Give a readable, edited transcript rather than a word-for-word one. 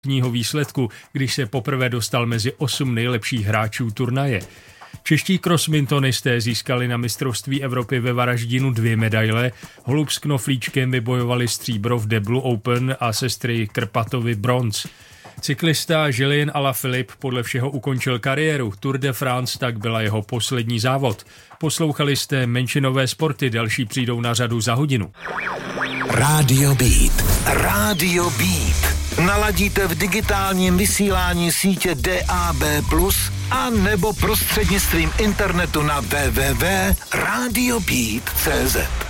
výsledku, když se poprvé dostal mezi 8 nejlepších hráčů turnaje. Čeští crossmintonisté získali na mistrovství Evropy ve Varaždinu 2 medaile, Holub s Knoflíčkem vybojovali stříbro v Deblu Open a sestry Krpatovy bronz. Cyklista Julien Alaphilippe podle všeho ukončil kariéru, Tour de France tak byla jeho poslední závod. Poslouchali jste Menšinové sporty, další přijdou na řadu za hodinu. Radio Beat. Radio Beat. Naladíte v digitálním vysílání sítě DAB+, a nebo prostřednictvím internetu na www.radiobeat.cz.